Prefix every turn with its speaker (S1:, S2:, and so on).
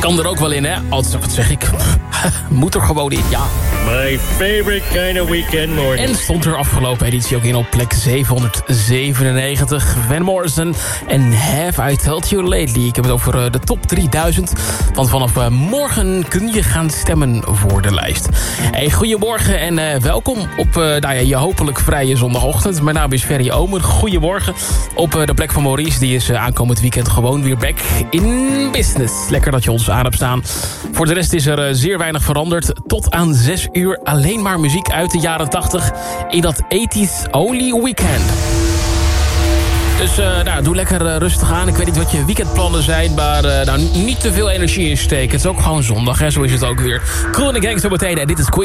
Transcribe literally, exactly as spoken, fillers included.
S1: kan er ook wel in, hè? Als, wat zeg ik? Moet er gewoon in, ja.
S2: My favorite kind of weekend morning.
S1: En stond er afgelopen editie ook in op plek zevenhonderdzevenennegentig. Van Morrison en Have I Told You Lately. Ik heb het over uh, de top drieduizend. Want vanaf uh, morgen kun je gaan stemmen voor de lijst. Hey, goedemorgen en uh, welkom op uh, nou ja, je hopelijk vrije zondagochtend. Mijn naam is Ferry Omen. Goedemorgen. Op uh, de plek van Maurice. Die is uh, aankomend weekend gewoon weer back in business. Lekker dat je ons aan hebt staan. Voor de rest is er uh, zeer weinig veranderd. Tot aan zes uur alleen maar muziek uit de jaren tachtig. In dat tachtiger only weekend. Dus uh, nou, doe lekker uh, rustig aan. Ik weet niet wat je weekendplannen zijn, maar uh, nou, niet te veel energie insteken. Het is ook gewoon zondag, hè? Zo is het ook weer. Cool in de Gang zo meteen. En dit is Queen.